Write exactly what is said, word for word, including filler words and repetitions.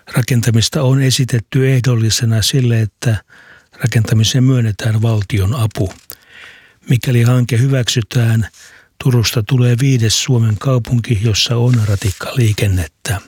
Rakentamista on esitetty ehdollisena sille, että rakentamiseen myönnetään valtion apu. Mikäli hanke hyväksytään, Turusta tulee viides Suomen kaupunki, jossa on ratikkaliikennettä.